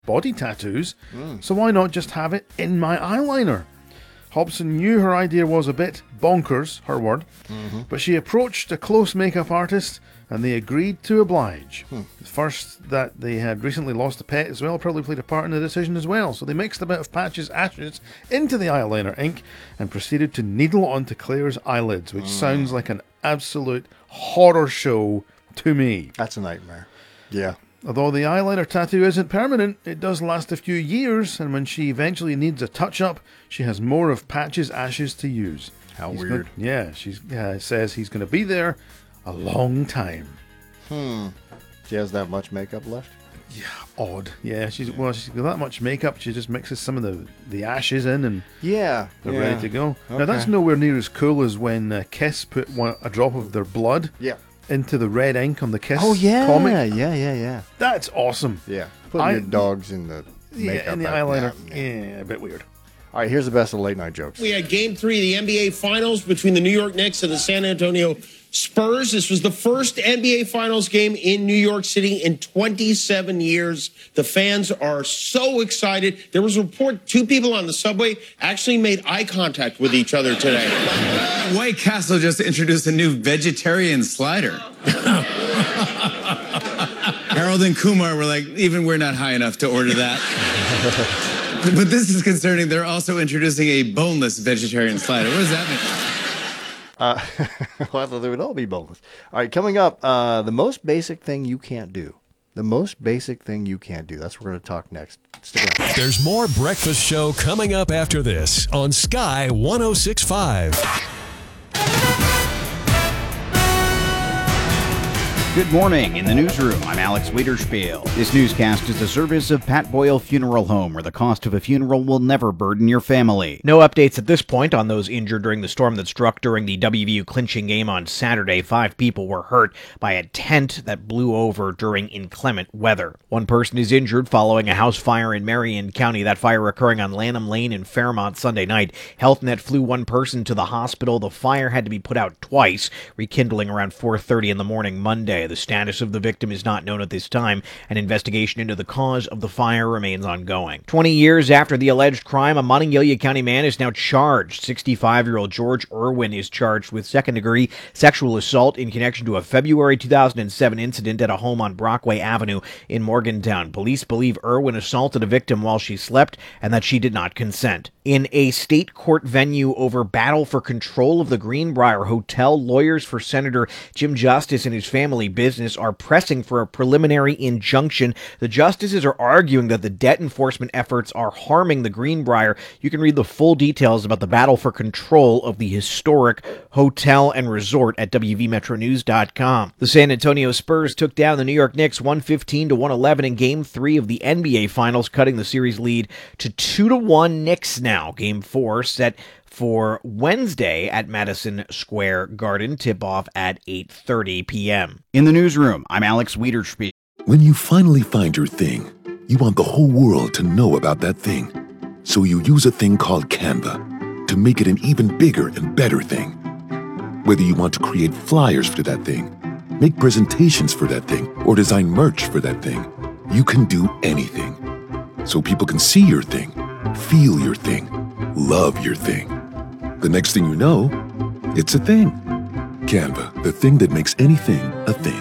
body tattoos, so why not just have it in my eyeliner? Hobson knew her idea was a bit bonkers, her word, but she approached a close makeup artist and they agreed to oblige. First, that they had recently lost a pet as well probably played a part in the decision as well, so they mixed a bit of Patch's ashes into the eyeliner ink and proceeded to needle onto Claire's eyelids, which sounds like an absolute horror show to me. That's a nightmare. Yeah. Although the eyeliner tattoo isn't permanent, it does last a few years, and when she eventually needs a touch-up, she has more of Patch's ashes to use. How weird. She says he's going to be there a long time. She has that much makeup left? Yeah, odd. Yeah, she's got that much makeup, she just mixes some of the ashes in and they're ready to go. Okay. Now, that's nowhere near as cool as when Kiss put a drop of their blood into the red ink on the Kiss comic. Yeah. That's awesome. Yeah. Putting your dogs in the makeup. In the eyeliner. Yeah, a bit weird. All right, here's the best of late night jokes. We had Game 3 of the NBA Finals between the New York Knicks and the San Antonio Spurs. This was the first NBA Finals game in New York City in 27 years. The fans are so excited. There was a report 2 people on the subway actually made eye contact with each other today. White Castle just introduced a new vegetarian slider. Harold and Kumar were like, even we're not high enough to order that. But this is concerning. They're also introducing a boneless vegetarian slider. What does that mean? Well, I thought they would all be boneless. All right, coming up, the most basic thing you can't do. The most basic thing you can't do. That's what we're going to talk next. Stick around. There's more Breakfast Show coming up after this on Sky 106.5. Good morning. In the newsroom, I'm Alex Wiederspiel. This newscast is a service of Pat Boyle Funeral Home, where the cost of a funeral will never burden your family. No updates at this point on those injured during the storm that struck during the WVU clinching game on Saturday. 5 people were hurt by a tent that blew over during inclement weather. 1 person is injured following a house fire in Marion County. That fire occurring on Lanham Lane in Fairmont Sunday night. HealthNet flew 1 person to the hospital. The fire had to be put out twice, rekindling around 4:30 in the morning Monday. The status of the victim is not known at this time. An investigation into the cause of the fire remains ongoing. 20 years after the alleged crime, a Monongalia County man is now charged. 65-year-old George Irwin is charged with second-degree sexual assault in connection to a February 2007 incident at a home on Brockway Avenue in Morgantown. Police believe Irwin assaulted a victim while she slept and that she did not consent. In a state court venue over battle for control of the Greenbrier Hotel, lawyers for Senator Jim Justice and his family business are pressing for a preliminary injunction. The justices are arguing that the debt enforcement efforts are harming the Greenbrier. You can read the full details about the battle for control of the historic hotel and resort at WVMetroNews.com. The San Antonio Spurs took down the New York Knicks 115-111 in Game 3 of the NBA Finals, cutting the series lead to 2-1 Knicks now. Game 4 set for Wednesday at Madison Square Garden. Tip-off at 8:30 p.m. In the newsroom, I'm Alex Wiederspiel. When you finally find your thing, you want the whole world to know about that thing. So you use a thing called Canva to make it an even bigger and better thing. Whether you want to create flyers for that thing, make presentations for that thing, or design merch for that thing, you can do anything. So people can see your thing, feel your thing, love your thing. The next thing you know, it's a thing. Canva, the thing that makes anything a thing.